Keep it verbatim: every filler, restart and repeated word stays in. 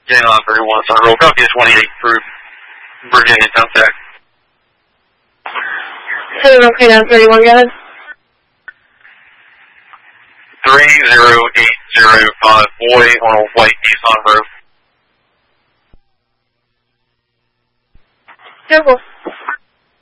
Getting on for one on roll. Copy twenty-eight for Virginia contact. Seven okay down thirty-one, go ahead. Three zero eight zero five boy on a white Nissan Road. Careful.